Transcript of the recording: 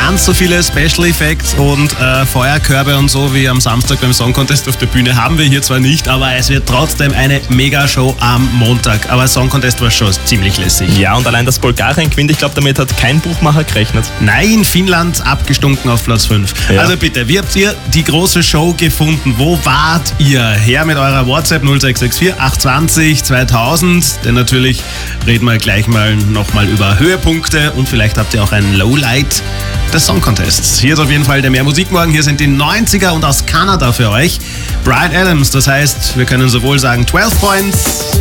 ganz so viele Special Effects und Feuerkörbe und so wie am Samstag beim Song Contest auf der Bühne haben wir hier zwar nicht, aber es wird trotzdem eine Mega-Show am Montag. Aber Song Contest war schon ziemlich lässig. Ja, und allein das Bulgarien gewinnt, ich glaube, damit hat kein Buchmacher gerechnet. Nein, Finnland abgestunken auf Platz 5. Ja. Also bitte, wie habt ihr die große Show gefunden? Wo wart ihr? Her mit eurer WhatsApp 0664 820 2000. Denn natürlich reden wir gleich mal nochmal über Höhepunkte und vielleicht habt ihr auch ein Lowlight des Song Contests. Hier ist auf jeden Fall der Mehr Musik morgen. Hier sind die 90er und aus Kanada für euch. Bryan Adams, das heißt, wir können sowohl sagen 12 Points